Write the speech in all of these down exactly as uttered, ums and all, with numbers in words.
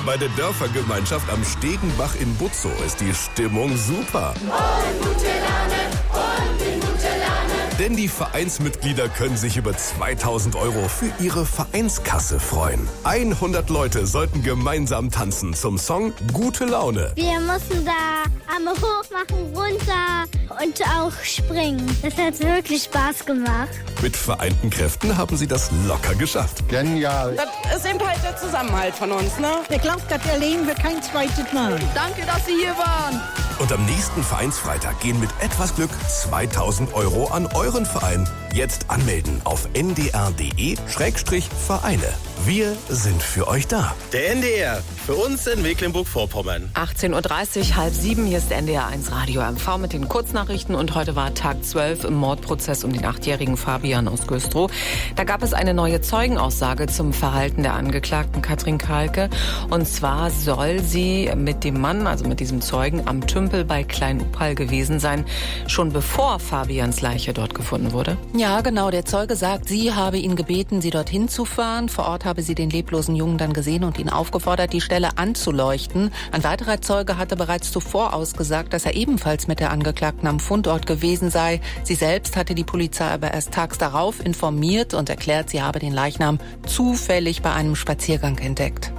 Bei der Dörfergemeinschaft am Stegenbach in Butzow ist die Stimmung super. Und gute Laune, und in gute Laune. Denn die Vereinsmitglieder können sich über zweitausend Euro für ihre Vereinskasse freuen. hundert Leute sollten gemeinsam tanzen zum Song Gute Laune. Wir mussten da Arme hoch machen, runter und auch springen. Das hat wirklich Spaß gemacht. Mit vereinten Kräften haben sie das locker geschafft. Genial. Das ist eben halt der Zusammenhalt von uns, ne? Ich glaube, das erleben wir kein zweites Mal. Danke, dass Sie hier waren. Und am nächsten Vereinsfreitag gehen mit etwas Glück zweitausend Euro an euren Verein. Jetzt anmelden auf n d r punkt d e Schrägstrich Vereine. Wir sind für euch da. Der N D R, für uns in Mecklenburg-Vorpommern. achtzehn Uhr dreißig, halb sieben, hier ist N D R eins Radio M V mit den Kurznachrichten. Und heute war Tag zwölf im Mordprozess um den achtjährigen Fabian aus Güstrow. Da gab es eine neue Zeugenaussage zum Verhalten der Angeklagten Katrin Kahlke. Und zwar soll sie mit dem Mann, also mit diesem Zeugen, am Tümpel bei Klein-Upal gewesen sein, schon bevor Fabians Leiche dort gefunden wurde. Ja, genau. Der Zeuge sagt, sie habe ihn gebeten, sie dorthin zu fahren. Vor Ort habe sie den leblosen Jungen dann gesehen und ihn aufgefordert, die Stelle anzuleuchten. Ein weiterer Zeuge hatte bereits zuvor ausgesagt, dass er ebenfalls mit der Angeklagten am Fundort gewesen sei. Sie selbst hatte die Polizei aber erst tags darauf informiert und erklärt, sie habe den Leichnam zufällig bei einem Spaziergang entdeckt.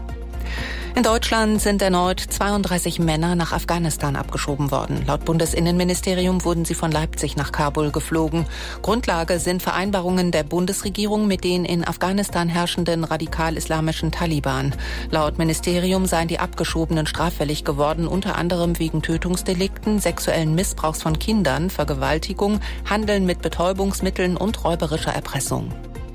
In Deutschland sind erneut zweiunddreißig Männer nach Afghanistan abgeschoben worden. Laut Bundesinnenministerium wurden sie von Leipzig nach Kabul geflogen. Grundlage sind Vereinbarungen der Bundesregierung mit den in Afghanistan herrschenden radikal-islamischen Taliban. Laut Ministerium seien die Abgeschobenen straffällig geworden, unter anderem wegen Tötungsdelikten, sexuellen Missbrauchs von Kindern, Vergewaltigung, Handeln mit Betäubungsmitteln und räuberischer Erpressung.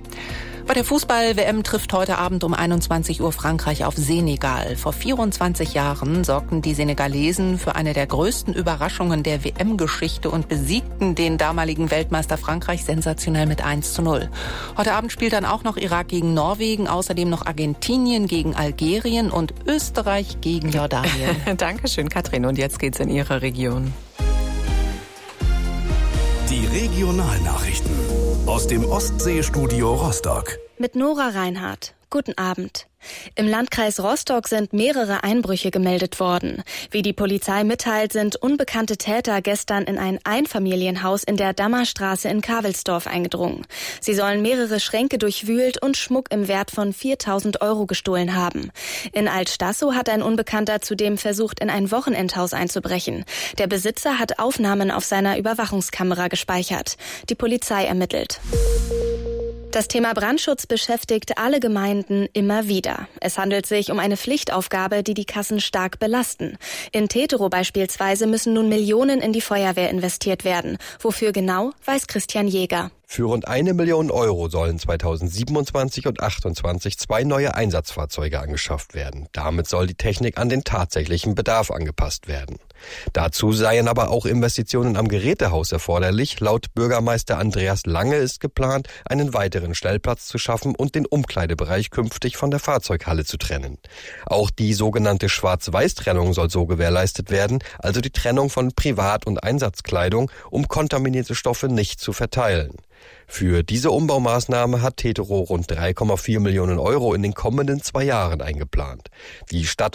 Bei der Fußball-W M trifft heute Abend um einundzwanzig Uhr Frankreich auf Senegal. Vor vierundzwanzig Jahren sorgten die Senegalesen für eine der größten Überraschungen der W M-Geschichte und besiegten den damaligen Weltmeister Frankreich sensationell mit eins zu null. Heute Abend spielt dann auch noch Irak gegen Norwegen, außerdem noch Argentinien gegen Algerien und Österreich gegen Jordanien. Dankeschön, Katrin. Und jetzt geht's in Ihre Region. Die Regionalnachrichten aus dem Ostseestudio Rostock. Mit Nora Reinhardt. Guten Abend. Im Landkreis Rostock sind mehrere Einbrüche gemeldet worden. Wie die Polizei mitteilt, sind unbekannte Täter gestern in ein Einfamilienhaus in der Dammerstraße in Kavelsdorf eingedrungen. Sie sollen mehrere Schränke durchwühlt und Schmuck im Wert von viertausend Euro gestohlen haben. In Altstasso hat ein Unbekannter zudem versucht, in ein Wochenendhaus einzubrechen. Der Besitzer hat Aufnahmen auf seiner Überwachungskamera gespeichert. Die Polizei ermittelt. Das Thema Brandschutz beschäftigt alle Gemeinden immer wieder. Es handelt sich um eine Pflichtaufgabe, die die Kassen stark belasten. In Teterow beispielsweise müssen nun Millionen in die Feuerwehr investiert werden. Wofür genau, weiß Christian Jäger. Für rund eine Million Euro sollen zweitausendsiebenundzwanzig und achtundzwanzig zwei neue Einsatzfahrzeuge angeschafft werden. Damit soll die Technik an den tatsächlichen Bedarf angepasst werden. Dazu seien aber auch Investitionen am Gerätehaus erforderlich. Laut Bürgermeister Andreas Lange ist geplant, einen weiteren Stellplatz zu schaffen und den Umkleidebereich künftig von der Fahrzeughalle zu trennen. Auch die sogenannte Schwarz-Weiß-Trennung soll so gewährleistet werden, also die Trennung von Privat- und Einsatzkleidung, um kontaminierte Stoffe nicht zu verteilen. Für diese Umbaumaßnahme hat Teterow rund drei Komma vier Millionen Euro in den kommenden zwei Jahren eingeplant. Die Stadt